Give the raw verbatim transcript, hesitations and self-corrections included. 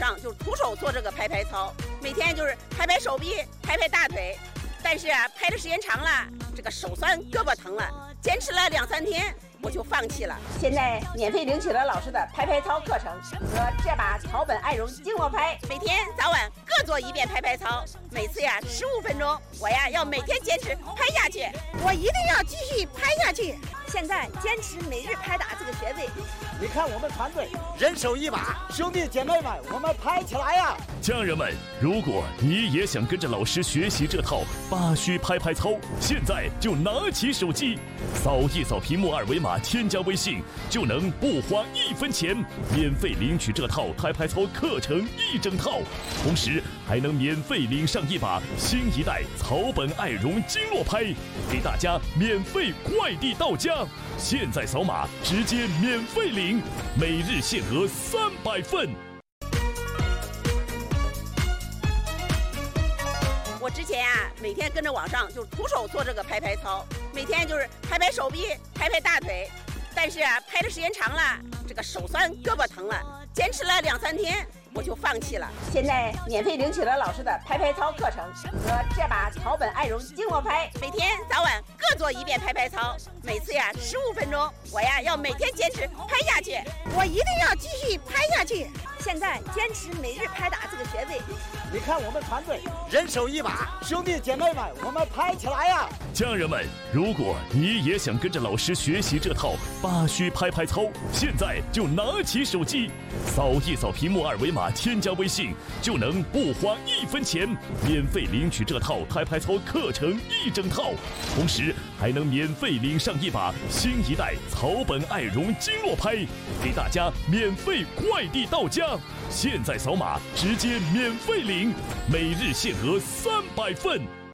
上就徒手做这个拍拍操，每天就是拍拍手臂，拍拍大腿。但是啊，拍的时间长了，这个手酸，胳膊疼了，坚持了两三天，我就放弃了。现在免费领取了老师的拍拍操课程和这把草本爱绒经络拍，每天早晚各做一遍拍拍操，每次呀十五分钟。我呀要每天坚持拍下去， 我一定要继续拍下去。现在坚持每日拍打这个穴位。 你看我们团队人手一把，兄弟姐妹们，我们拍起来呀！ 家人们，如果你也想跟着老师学习这套八虚拍拍操，现在就拿起手机，扫一扫屏幕二维码，添加微信，就能不花一分钱免费领取这套拍拍操课程一整套，同时还能免费领上一把新一代草本爱绒经络拍，给大家免费快递到家。现在扫码直接免费领，每日限额三百份。 我之前啊，每天跟着网上就徒手做这个拍拍操，每天就是拍拍手臂，拍拍大腿。但是啊，拍的时间长了，这个手酸，胳膊疼了，坚持了两三天，我就放弃了。现在免费领取了老师的拍拍操课程和这把草本爱绒经络拍，每天早晚各做一遍拍拍操，每次呀十五分钟。我呀要每天坚持拍下去， 我一定要继续拍下去。现在坚持每日拍打这个穴位。 你看我们团队人手一把，兄弟姐妹们，我们拍起来呀！ 家人们，如果你也想跟着老师学习这套八虚拍拍操，现在就拿起手机，扫一扫屏幕二维码，添加微信，就能不花一分钱免费领取这套拍拍操课程一整套，同时还能免费领上一把新一代草本爱绒经络拍，给大家免费快递到家。现在扫码直接免费领，每日限额三百份。